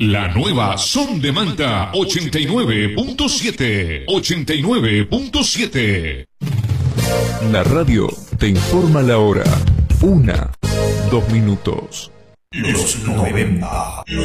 La nueva Son de Manta 89.7. 89.7. La radio te informa la hora. 1, 2 minutos. Los 90.